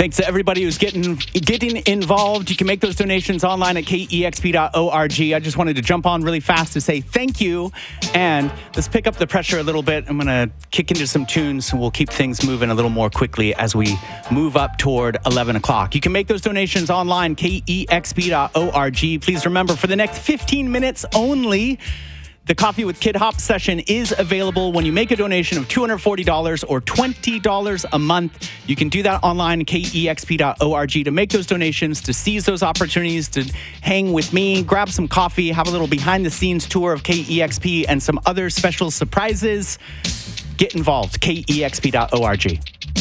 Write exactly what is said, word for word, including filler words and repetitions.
Thanks to everybody who's getting getting involved. You can make those donations online at K E X P dot org. I just wanted to jump on really fast to say thank you. And let's pick up the pressure a little bit. I'm going to kick into some tunes and we'll keep things moving a little more quickly as we move up toward eleven o'clock. You can make those donations online, K E X P dot org. Please remember, for the next fifteen minutes only, the Coffee with Kid Hop session is available when you make a donation of two hundred forty dollars or twenty dollars a month. You can do that online at K E X P dot org to make those donations, to seize those opportunities, to hang with me, grab some coffee, have a little behind-the-scenes tour of K E X P and some other special surprises. Get involved, K E X P dot org.